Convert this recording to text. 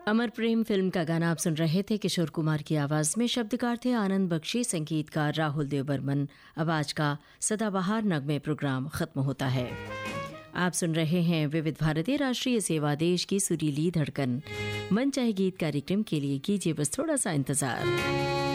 अमर प्रेम film का गाना आप सुन रहे थे। किशोर कुमार की आवाज में शब्दकार थे आनंद बख्शी, संगीतकार राहुल देव बर्मन। अब आज का सदाबहार नगमे प्रोग्राम खत्म होता है। आप सुन रहे हैं विविध भारती राष्ट्रीय सेवा देश की सुरीली धड़कन। मन चाहे गीत कार्यक्रम के लिए कीजिए बस थोड़ा सा इंतजार।